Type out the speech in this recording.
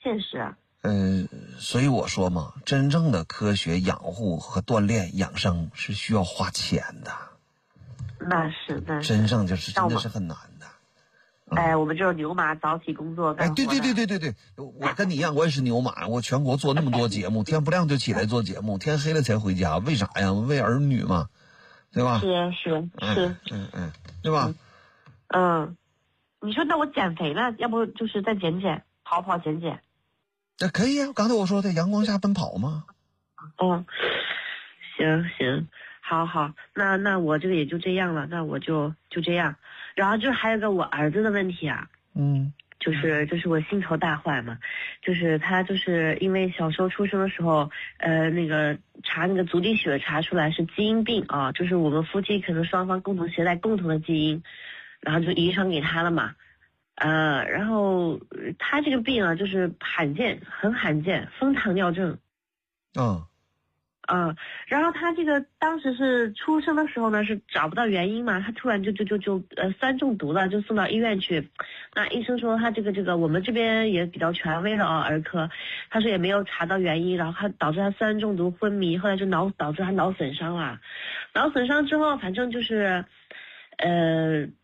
现实啊。 所以我说嘛，真正的科学养护和锻炼养生是需要花钱的。 那是真正就是真的是很难的。 我们这种牛马早起工作干活的。 对，我跟你一样，我也是牛马，我全国做那么多节目，天不亮就起来做节目，天黑了才回家，为啥呀？为儿女嘛，对吧？ 是， 对吧？ 你说那我减肥呢？要不就是再减减，跑减。 那可以啊，刚才我说的阳光下奔跑嘛。 行，好，那我这个也就这样了，那我就这样。然后就还有个我儿子的问题啊，就是我心头大患嘛，就是他就是因为小时候出生的时候，那个查那个足底血查出来是基因病啊，就是我们夫妻可能双方共同携带共同的基因，然后就遗传给他了嘛。然后他这个病啊，就是很罕见，风糖尿症。然后他这个当时是出生的时候呢，是找不到原因嘛，他突然就酸中毒了，就送到医院去。那医生说他这个我们这边也比较权威的儿科，他说也没有查到原因，然后他导致他酸中毒昏迷，后来就导致他脑损伤了。脑损伤之后，反正就是